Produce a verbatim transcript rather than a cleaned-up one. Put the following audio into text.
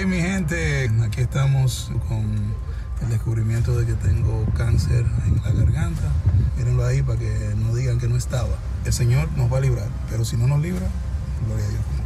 mi gente, aquí estamos con el descubrimiento de que tengo cáncer en la garganta. Mírenlo ahí para que no digan que no estaba. El Señor nos va a librar, pero si no nos libra, gloria a Dios.